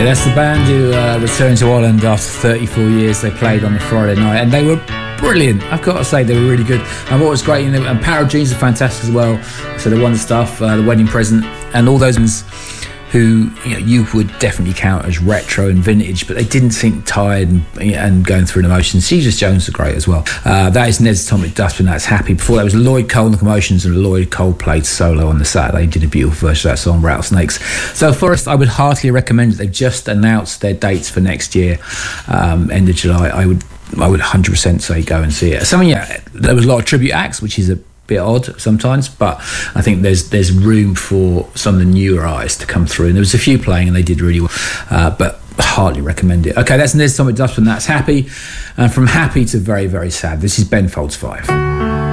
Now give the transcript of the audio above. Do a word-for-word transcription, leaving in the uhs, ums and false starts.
Yeah, that's the band who uh, returned to Holland after thirty-four years. They played on the Friday night and they were brilliant. I've got to say, they were really good. And what was great, you know, and Power of Jeans are fantastic as well. So the Wonder Stuff, uh, The Wedding Present, and all those ones who, you know, you would definitely count as retro and vintage, but they didn't seem tired and, and going through an emotion. Jesus Jones are great as well. Uh, that is Ned's Atomic Dustbin, that's Happy. Before that was Lloyd Cole and the Commotions, and Lloyd Cole played solo on the Saturday. He did a beautiful version of that song, Rattlesnakes. So Forest, I would heartily recommend it. They've just announced their dates for next year, um, end of July. I would I would one hundred percent say go and see it. Something, yeah, there was a lot of tribute acts, which is a bit odd sometimes, but I think there's there's room for some of the newer artists to come through, and there was a few playing and they did really well, uh, but hardly recommend it. Okay, that's Ned's Atomic Dustbin, that's Happy, and from happy to very, very sad, this is Ben Folds five.